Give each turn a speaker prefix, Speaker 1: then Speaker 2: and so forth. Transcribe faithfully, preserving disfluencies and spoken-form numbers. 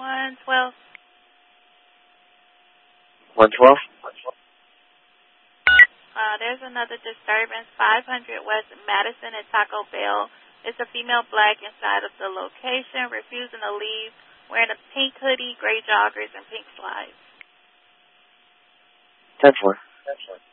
Speaker 1: one twelve.
Speaker 2: one twelve?
Speaker 1: Uh, there's another disturbance, five hundred West Madison at Taco Bell. It's a female black inside of the location, refusing to leave, wearing a pink hoodie, gray joggers, and pink slides.
Speaker 2: ten four.